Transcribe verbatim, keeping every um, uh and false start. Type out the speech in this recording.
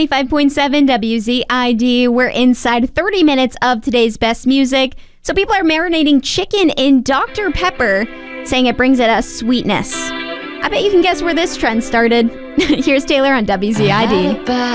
ninety-five point seven W Z I D. We're inside thirty minutes of today's best music. So people are marinating chicken in Doctor Pepper, saying it brings it a sweetness. I bet you can guess where this trend started. Here's Taylor on W Z I D.